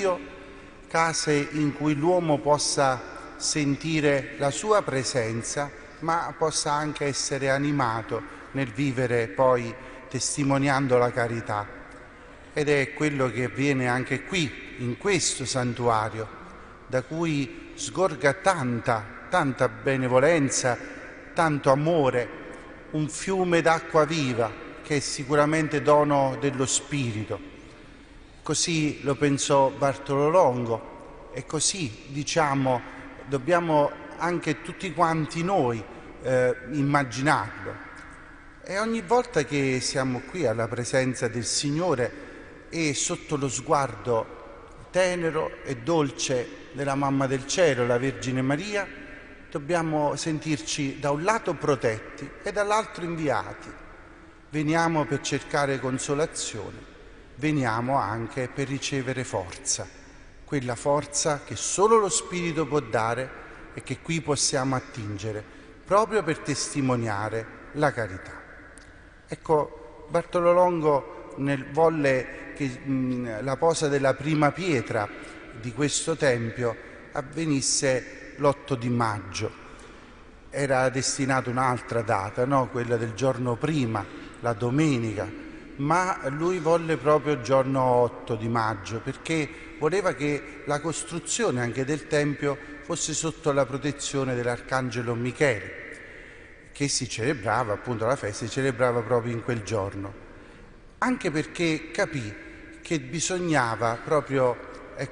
Dio, case in cui l'uomo possa sentire la sua presenza, ma possa anche essere animato nel vivere poi testimoniando la carità. Ed è quello che avviene anche qui, in questo santuario, da cui sgorga tanta benevolenza, tanto amore, un fiume d'acqua viva che è sicuramente dono dello Spirito. Così lo pensò Bartolo Longo e così, dobbiamo anche tutti quanti noi immaginarlo. E ogni volta che siamo qui alla presenza del Signore e sotto lo sguardo tenero e dolce della Mamma del Cielo, la Vergine Maria, dobbiamo sentirci da un lato protetti e dall'altro inviati. Veniamo per cercare consolazione, veniamo anche per ricevere forza, quella forza che solo lo Spirito può dare e che qui possiamo attingere, proprio per testimoniare la carità. Ecco, Bartolo Longo volle che la posa della prima pietra di questo tempio avvenisse l'8 di maggio. Era destinata un'altra data, no? Quella del giorno prima, la domenica, ma lui volle proprio il giorno 8 di maggio perché voleva che la costruzione anche del tempio fosse sotto la protezione dell'Arcangelo Michele, che si celebrava, appunto la festa si celebrava proprio in quel giorno. Anche perché capì che bisognava proprio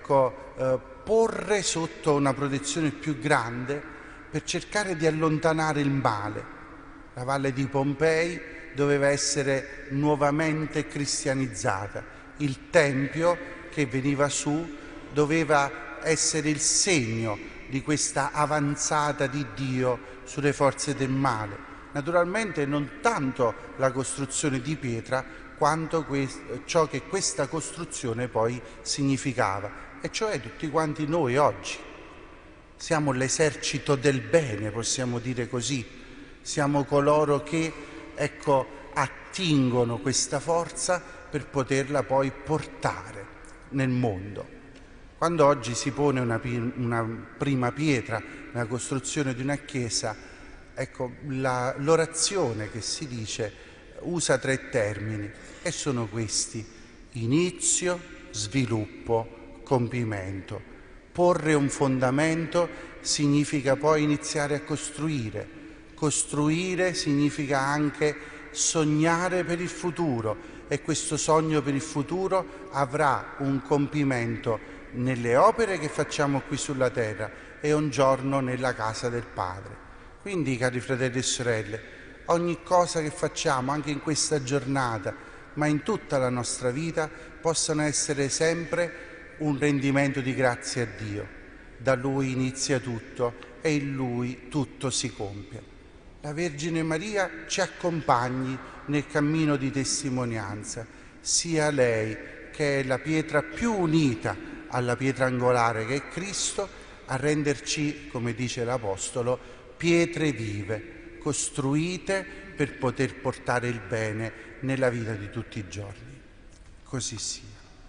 porre sotto una protezione più grande per cercare di allontanare il male. La valle di Pompei doveva essere nuovamente cristianizzata. Il Tempio che veniva su doveva essere il segno di questa avanzata di Dio sulle forze del male. Naturalmente non tanto la costruzione di pietra, quanto ciò che questa costruzione poi significava, e cioè tutti quanti noi oggi. Siamo l'esercito del bene, possiamo dire così. Siamo coloro che, attingono questa forza per poterla poi portare nel mondo. Quando oggi si pone una prima pietra nella costruzione di una chiesa, l'orazione che si dice usa 3 termini e sono questi: inizio, sviluppo, compimento. Porre un fondamento significa poi iniziare a costruire. Costruire significa anche sognare per il futuro e questo sogno per il futuro avrà un compimento nelle opere che facciamo qui sulla terra e un giorno nella casa del Padre. Quindi, cari fratelli e sorelle, ogni cosa che facciamo, anche in questa giornata, ma in tutta la nostra vita, possano essere sempre un rendimento di grazie a Dio. Da Lui inizia tutto e in Lui tutto si compie. La Vergine Maria ci accompagni nel cammino di testimonianza, sia lei che è la pietra più unita alla pietra angolare che è Cristo, a renderci, come dice l'Apostolo, pietre vive, costruite per poter portare il bene nella vita di tutti i giorni. Così sia.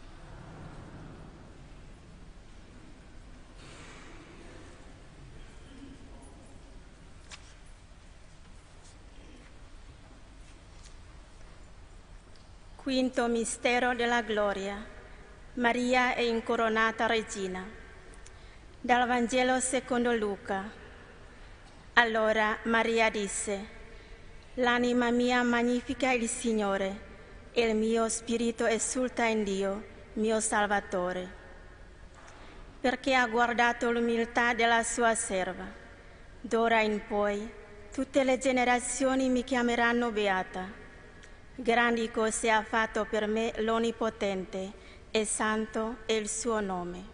Quinto mistero della gloria. Maria è incoronata regina. Dal Vangelo secondo Luca. Allora Maria disse: l'anima mia magnifica il Signore, e il mio spirito esulta in Dio, mio Salvatore, perché ha guardato l'umiltà della sua serva. D'ora in poi tutte le generazioni mi chiameranno beata. Grandi cose ha fatto per me l'Onnipotente, e santo è il suo nome.